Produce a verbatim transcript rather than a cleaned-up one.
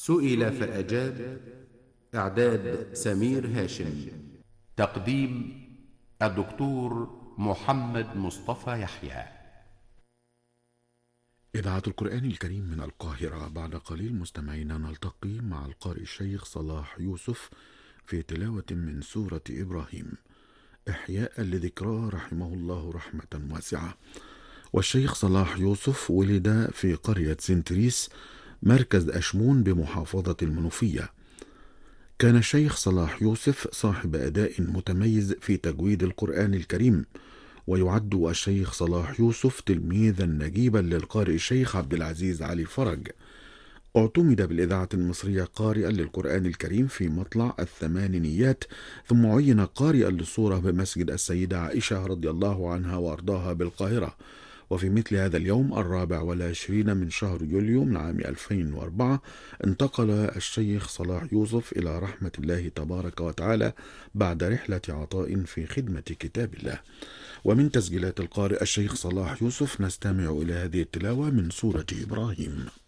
سئل فأجاب. إعداد سمير هاشم. تقديم الدكتور محمد مصطفى يحيى. إذاعة القرآن الكريم من القاهرة. بعد قليل مستمعينا نلتقي مع القارئ الشيخ صلاح يوسف في تلاوة من سورة إبراهيم إحياء لذكراه رحمه الله رحمة واسعة. والشيخ صلاح يوسف ولد في قرية سنتريس مركز أشمون بمحافظة المنوفية. كان الشيخ صلاح يوسف صاحب أداء متميز في تجويد القرآن الكريم، ويعد الشيخ صلاح يوسف تلميذا نجيبا للقارئ الشيخ عبد العزيز علي فرج. اعتمد بالإذاعة المصرية قارئا للقرآن الكريم في مطلع الثمانينيات، ثم عين قارئا للصورة بمسجد السيدة عائشة رضي الله عنها وأرضاها بالقاهرة. وفي مثل هذا اليوم الرابع والعشرين من شهر يوليو من عام ألفين وأربعة انتقل الشيخ صلاح يوسف إلى رحمة الله تبارك وتعالى بعد رحلة عطاء في خدمة كتاب الله. ومن تسجيلات القارئ الشيخ صلاح يوسف نستمع إلى هذه التلاوة من سورة إبراهيم.